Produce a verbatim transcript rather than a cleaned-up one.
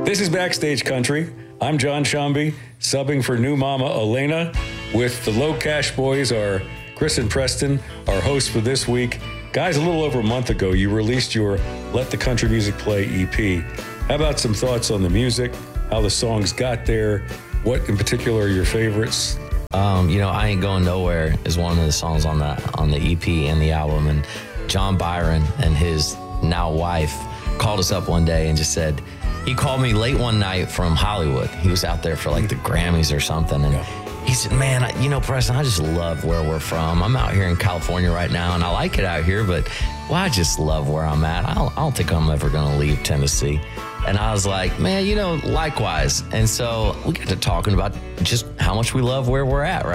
This is Backstage Country. I'm John Shambi, subbing for new mama Elena. With the Low Cash Boys are Chris and Preston, our hosts for this week. Guys, a little over a month ago, you released your Let the Country Music Play E P. How about some thoughts on the music, how the songs got there, what in particular are your favorites? Um, you know, I Ain't Going Nowhere is one of the songs on the on the E P and the album. And John Byron and his now wife called us up one day and just said, he called me late one night from Hollywood. He was out there for like the Grammys or something. And yeah. he said, man, I, you know, Preston, I just love where we're from. I'm out here in California right now and I like it out here, but well, I just love where I'm at. I don't, I don't think I'm ever going to leave Tennessee. And I was like, man, you know, likewise. And so we got to talking about just how much we love where we're at, right?